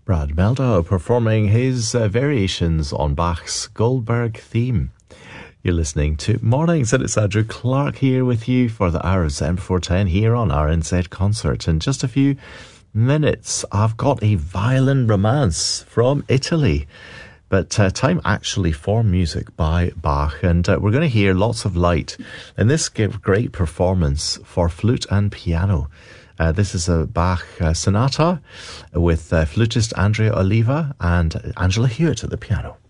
Brad Mehldau performing his variations on Bach's Goldberg theme. You're listening to Mornings, and it's Andrew Clark here with you for the hour of 7 before 10 here on RNZ Concert. In just a few minutes, I've got a violin romance from Italy. But time actually for music by Bach, and we're going to hear lots of light in this great performance for flute and piano. This is a Bach sonata with flutist Andrea Oliva and Angela Hewitt at the piano.